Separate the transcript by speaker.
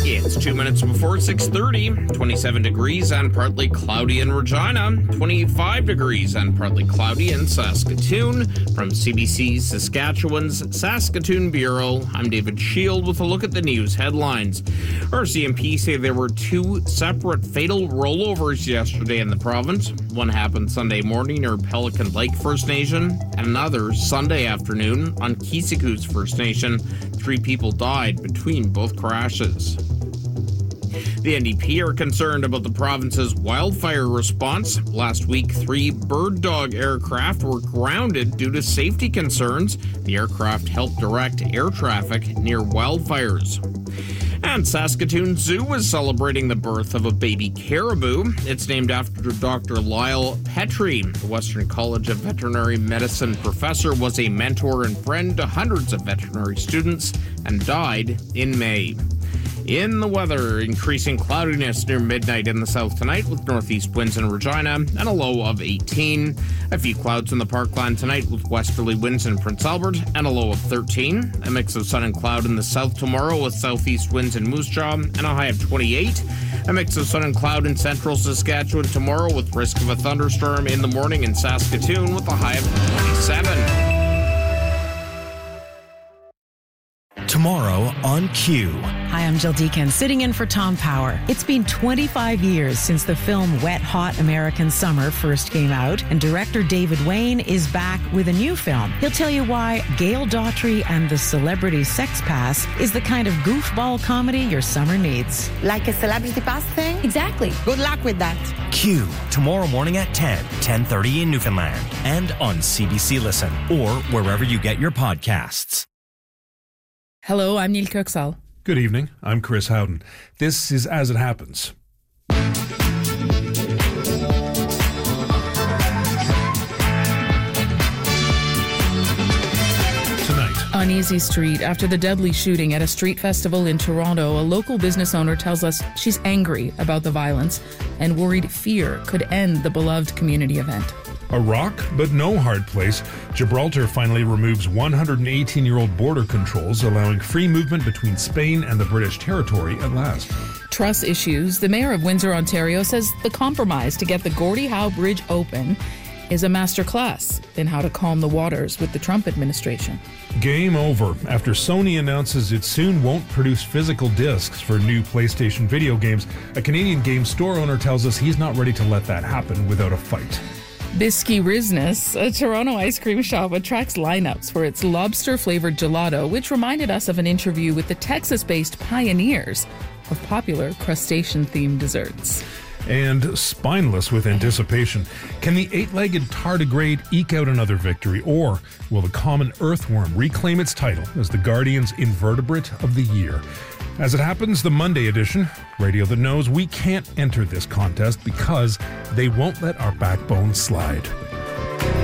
Speaker 1: It's 2 minutes before 6:30, 27 degrees and partly cloudy in Regina, 25 degrees and partly cloudy in Saskatoon. From CBC Saskatchewan's Saskatoon Bureau, I'm David Shield with a look at the news headlines. RCMP say there were two separate fatal rollovers yesterday in the province. One happened Sunday morning near Pelican Lake First Nation, and another Sunday afternoon on Kisiku's First Nation. 3 people died between both crashes. The NDP are concerned about the province's wildfire response. Last week, 3 Bird Dog aircraft were grounded due to safety concerns. The aircraft helped direct air traffic near wildfires. And Saskatoon Zoo is celebrating the birth of a baby caribou. It's named after Dr. Lyle Petrie. The Western College of Veterinary Medicine professor was a mentor and friend to hundreds of veterinary students and died in May. In the weather, increasing cloudiness near midnight in the south tonight with northeast winds in Regina and a low of 18. A few clouds in the Parkland tonight with westerly winds in Prince Albert and a low of 13. A mix of sun and cloud in the south tomorrow with southeast winds in Moose Jaw and a high of 28. A mix of sun and cloud in central Saskatchewan tomorrow with risk of a thunderstorm in the morning in Saskatoon with a high of 27.
Speaker 2: Tomorrow on Q.
Speaker 3: Hi, I'm Jill Deacon, sitting in for Tom Power. It's been 25 years since the film Wet Hot American Summer first came out, and director David Wayne is back with a new film. He'll tell you why Gail Daughtry and the Celebrity Sex Pass is the kind of goofball comedy your summer needs.
Speaker 4: Like a Celebrity Pass thing?
Speaker 5: Exactly.
Speaker 4: Good luck with that.
Speaker 2: Q, tomorrow morning at 10:30 in Newfoundland, and on CBC Listen, or wherever you get your podcasts.
Speaker 5: Hello, I'm Neil Kirksall.
Speaker 6: Good evening, I'm Chris Howden. This is As It Happens.
Speaker 5: Uneasy Street. After the deadly shooting at a street festival in Toronto, a local business owner tells us she's angry about the violence and worried fear could end the beloved community event.
Speaker 6: A rock, but no hard place. Gibraltar finally removes 118-year-old border controls, allowing free movement between Spain and the British territory at last.
Speaker 5: Truss issues. The mayor of Windsor, Ontario, says the compromise to get the Gordie Howe Bridge open is a masterclass in how to calm the waters with the Trump administration.
Speaker 6: Game over after Sony announces it soon won't produce physical discs for new PlayStation video games. A Canadian game store owner tells us he's not ready to let that happen without a fight.
Speaker 5: Bisky Riznes, a Toronto ice cream shop, attracts lineups for its lobster-flavored gelato, which reminded us of an interview with the Texas-based pioneers of popular crustacean-themed desserts.
Speaker 6: And spineless with anticipation. Can the 8-legged tardigrade eke out another victory, or will the common earthworm reclaim its title as the Guardian's Invertebrate of the Year? As it happens, the Monday edition, radio that knows we can't enter this contest because they won't let our backbone slide.